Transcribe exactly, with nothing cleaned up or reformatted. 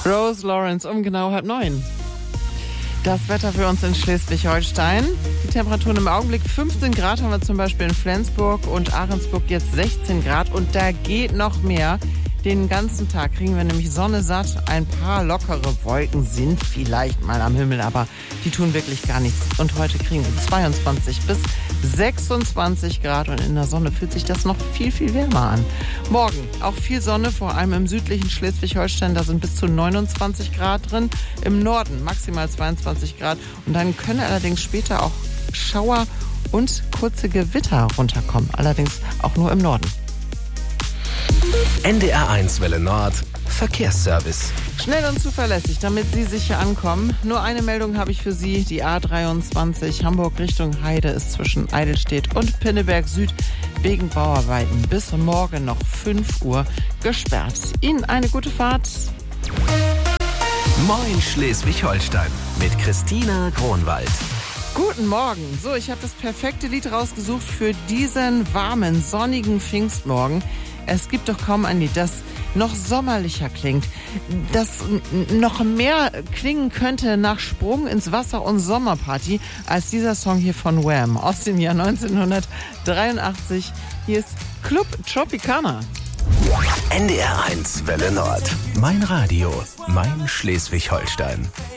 Rose Lawrence um genau halb neun. Das Wetter für uns in Schleswig-Holstein. Die Temperaturen im Augenblick fünfzehn Grad haben wir zum Beispiel in Flensburg und Ahrensburg jetzt sechzehn Grad. Und da geht noch mehr. Den ganzen Tag kriegen wir nämlich Sonne satt. Ein paar lockere Wolken sind vielleicht mal am Himmel, aber die tun wirklich gar nichts. Und heute kriegen wir zweiundzwanzig bis sechsundzwanzig Grad und in der Sonne fühlt sich das noch viel, viel wärmer an. Morgen auch viel Sonne, vor allem im südlichen Schleswig-Holstein. Da sind bis zu neunundzwanzig Grad drin. Im Norden maximal zweiundzwanzig Grad. Und dann können allerdings später auch Schauer und kurze Gewitter runterkommen. Allerdings auch nur im Norden. N D R eins Welle Nord, Verkehrsservice. Schnell und zuverlässig, damit Sie sicher ankommen. Nur eine Meldung habe ich für Sie. Die A dreiundzwanzig Hamburg Richtung Heide ist zwischen Eidelstedt und Pinneberg Süd wegen Bauarbeiten bis morgen noch fünf Uhr gesperrt. Ihnen eine gute Fahrt. Moin Schleswig-Holstein mit Christina Kronwald. Guten Morgen. So, ich habe das perfekte Lied rausgesucht für diesen warmen, sonnigen Pfingstmorgen. Es gibt doch kaum ein Lied, das noch sommerlicher klingt, das noch mehr klingen könnte nach Sprung ins Wasser und Sommerparty als dieser Song hier von Wham aus dem Jahr neunzehnhundertdreiundachtzig. Hier ist Club Tropicana. N D R eins Welle Nord. Mein Radio, mein Schleswig-Holstein.